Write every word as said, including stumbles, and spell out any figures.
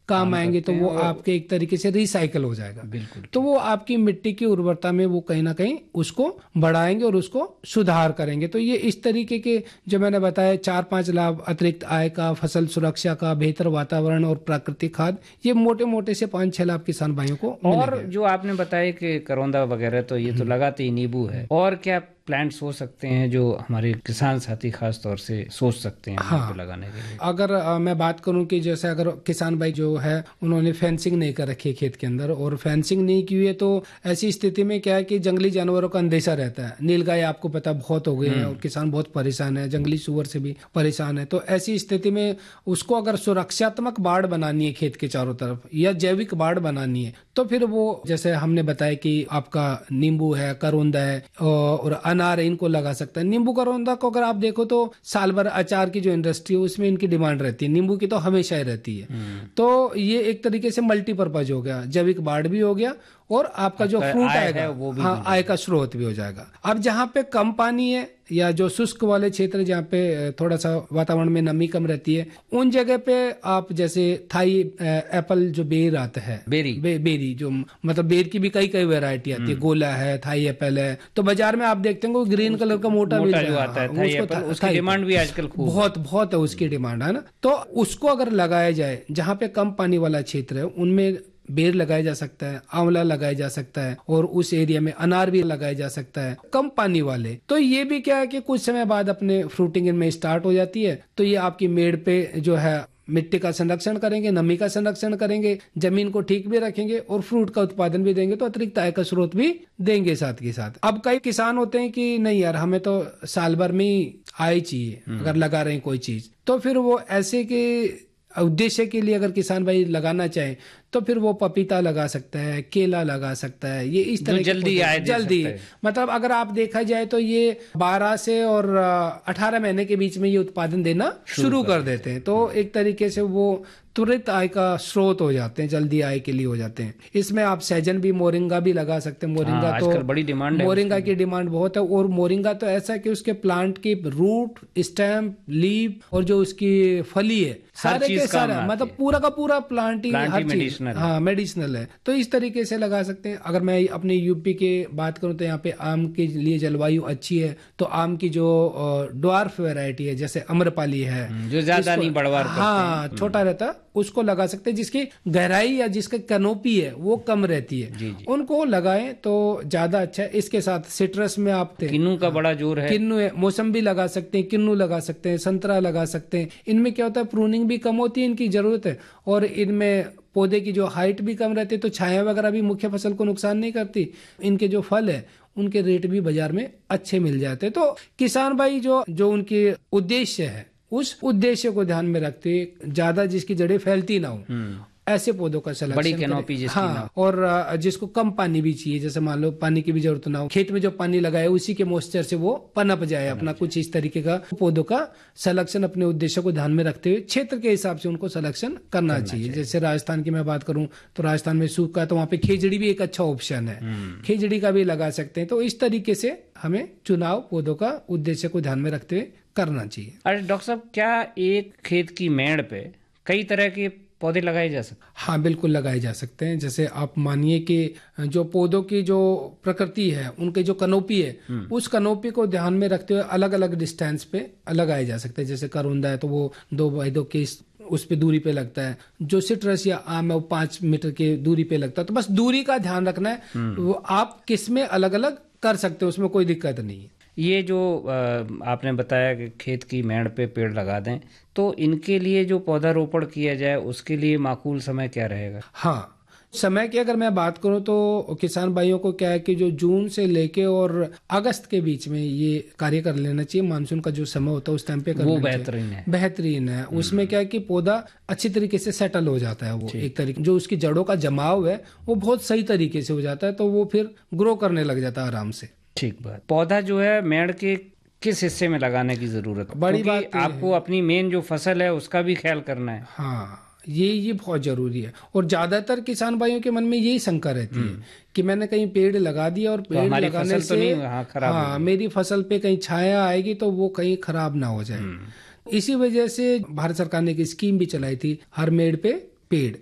काम आएंगे तो वो आपके एक तरीके से रिसाइकल हो जाएगा। बिल्कुल। तो वो आपकी मिट्टी की उर्वरता में वो कहीं ना कहीं उसको बढ़ाएंगे और उसको सुधार करेंगे। तो ये इस तरीके के जो मैंने बताया चार पांच लाभ, अतिरिक्त आय का, फसल सुरक्षा का, बेहतर वातावरण और प्राकृतिक खाद, ये मोटे मोटे से पांच छह लाभ किसान भाइयों को और जो आपने बताया कि करौंदा वगैरह तो ये तो लगाते ही, नींबू है, और क्या प्लांट्स हो सकते हैं जो हमारे किसान साथी खास तौर से सोच सकते हैं हाँ, लगाने के लिए? अगर आ, मैं बात करूं कि जैसे अगर किसान भाई जो है उन्होंने फेंसिंग नहीं कर रखी है खेत के अंदर, और फेंसिंग नहीं की हुई है, तो ऐसी स्थिति में क्या है कि जंगली जानवरों का अंदेशा रहता है। नीलगाय आपको पता बहुत हो गए हैं और किसान बहुत परेशान है, जंगली सुअर से भी परेशान है। तो ऐसी स्थिति में उसको अगर सुरक्षात्मक बाड़ बनानी है खेत के चारों तरफ या जैविक बाड़ बनानी है, तो फिर वो जैसे हमने बताया कि आपका नींबू है, करौंदा है और अनार है, इनको लगा सकता है। नींबू करौंदा को अगर आप देखो तो साल भर अचार की जो इंडस्ट्री है उसमें इनकी डिमांड रहती है, नींबू की तो हमेशा ही रहती है। तो ये एक तरीके से मल्टीपर्पज हो गया, जैविक बाड़ भी हो गया और आपका जो फ्रूट आएगा वो भी, हाँ, आय का स्रोत भी हो जाएगा। अब जहाँ पे कम पानी है या जो शुष्क वाले क्षेत्र जहाँ पे थोड़ा सा वातावरण में नमी कम रहती है, उन जगह पे आप जैसे थाई एप्पल जो बेर आता है, बेरी बे, बेरी जो मतलब बेर की भी कई कई वैरायटी आती है, गोला है, थाई एप्पल है, तो बाजार में आप देखते हैं ग्रीन कलर का मोटा मोटा जो आता है थाई एप्पल, उसकी डिमांड भी आजकल खूब बहुत बहुत है, उसकी डिमांड है ना। तो उसको अगर लगाया जाए जहाँ पे कम पानी वाला क्षेत्र है, उनमें बेर लगाया जा सकता है, आंवला लगाया जा सकता है, और उस एरिया में अनार भी लगाया जा सकता है कम पानी वाले। तो ये भी क्या है कि कुछ समय बाद अपने फ्रूटिंग इनमें स्टार्ट हो जाती है। तो ये आपकी मेड़ पे जो है मिट्टी का संरक्षण करेंगे, नमी का संरक्षण करेंगे, जमीन को ठीक भी रखेंगे और फ्रूट का उत्पादन भी देंगे, तो अतिरिक्त आय का स्रोत भी देंगे साथ के साथ। अब कई किसान होते हैं कि नहीं यार, हमें तो साल भर में ही आय चाहिए अगर लगा रहे हैं कोई चीज, तो फिर वो ऐसे के उद्देश्य के लिए अगर किसान भाई लगाना चाहे तो फिर वो पपीता लगा सकता है, केला लगा सकता है। ये इस तरह जल्दी आए जल्दी मतलब अगर आप देखा जाए तो ये बारह से और अठारह महीने के बीच में ये उत्पादन देना शुरू कर देते हैं। तो एक तरीके से वो तुरंत आय का स्रोत हो जाते हैं, जल्दी आय के लिए हो जाते हैं। इसमें आप सहजन भी, मोरिंगा भी लगा सकते हैं। मोरिंगा हाँ, तो आजकल बड़ी डिमांड है, मोरिंगा की डिमांड बहुत है। और मोरिंगा तो ऐसा है कि उसके प्लांट की रूट, स्टेम, लीफ और जो उसकी फली है, सारे के सारे मतलब पूरा का पूरा प्लांट ही हर चीज, हाँ, मेडिसिनल है। तो इस तरीके से लगा सकते हैं। अगर मैं अपने यूपी के बात करूं तो यहाँ पे आम के लिए जलवायु अच्छी है, तो आम की जो ड्वार्फ वैरायटी है जैसे अम्रपाली है, जो ज्यादा नहीं बढ़वार, हाँ, छोटा रहता, उसको लगा सकते हैं। जिसकी गहराई या जिसकी कैनोपी है वो कम रहती है, जी जी। उनको लगाएं तो ज्यादा अच्छा है। इसके साथ सिट्रस में आप किन्नू का बड़ा जोर है, किन्नू है, मौसम्बी लगा सकते हैं, किन्नू लगा सकते हैं, संतरा लगा सकते हैं। इनमें क्या होता है, प्रूनिंग भी कम होती है, इनकी जरूरत है, और इनमें पौधे की जो हाइट भी कम रहती है, तो छाया वगैरह भी मुख्य फसल को नुकसान नहीं करती। इनके जो फल है उनके रेट भी बाजार में अच्छे मिल जाते हैं। तो किसान भाई जो जो उनके उद्देश्य है, उस उद्देश्य को ध्यान में रखते हुए ज्यादा जिसकी जड़ें फैलती ना हो, ऐसे पौधों का सिलेक्शन, बड़ी कैनोपी जिसकी हाँ, ना, और जिसको कम पानी भी चाहिए, जैसे मान लो पानी की भी जरूरत ना हो, खेत में जो पानी लगाए उसी के मॉइस्चर से वो पनप जाए अपना, कुछ इस तरीके का पौधों का सिलेक्शन अपने उद्देश्य को ध्यान में रखते हुए क्षेत्र के हिसाब से उनको सिलेक्शन करना चाहिए। जैसे राजस्थान की मैं बात करूं तो राजस्थान में सूखा है, तो वहाँ पे खेजड़ी भी एक अच्छा ऑप्शन है, खेजड़ी का भी लगा सकते हैं। तो इस तरीके से हमें चुनाव पौधों का उद्देश्य को ध्यान में रखते हुए करना चाहिए। अरे डॉक्टर साहब, क्या एक खेत की मेड़ पे कई तरह के पौधे लगाए जा सकते हैं? हाँ, बिल्कुल लगाए जा सकते हैं। जैसे आप मानिए कि जो पौधों की जो प्रकृति है, उनके जो कनोपी है, उस कनोपी को ध्यान में रखते हुए अलग अलग डिस्टेंस पे लगाए जा सकते हैं। जैसे करौंदा है तो वो दो बाई दो के उस पे दूरी पे लगता है, जो सिट्रस या आम है वो पांच मीटर की दूरी पे लगता है। तो बस दूरी का ध्यान रखना है, वो आप किसमें अलग अलग कर सकते हो, उसमें कोई दिक्कत नहीं है। ये जो आपने बताया कि खेत की मेड़ पे पेड़ लगा दें, तो इनके लिए जो पौधारोपण किया जाए उसके लिए माकूल समय क्या रहेगा? हाँ, समय की अगर मैं बात करूं तो किसान भाइयों को क्या है कि जो जून से लेके और अगस्त के बीच में ये कार्य कर लेना चाहिए। मानसून का जो समय होता है उस टाइम पे वो बेहतरीन है, बेहतरीन है। उसमें क्या है कि पौधा अच्छी तरीके से सेटल हो जाता है, वो एक तरीके जो उसकी जड़ों का जमाव है वो बहुत सही तरीके से हो जाता है, तो वो फिर ग्रो करने लग जाता है आराम से। ठीक बात। पौधा जो है मेड़ के किस हिस्से में लगाने की जरूरत है? बड़ी बात आपको अपनी मेन जो फसल है उसका भी ख्याल करना है। हाँ, ये ये बहुत जरूरी है। और ज्यादातर किसान भाइयों के मन में यही शंका रहती है कि मैंने कहीं पेड़ लगा दिया और पेड़ तो लगाने से तो हाँ, खराब हाँ, मेरी फसल पे कहीं छाया आएगी तो वो कहीं खराब ना हो जाए। इसी वजह से भारत सरकार ने एक स्कीम भी चलाई थी, हर मेड़ पे पेड़।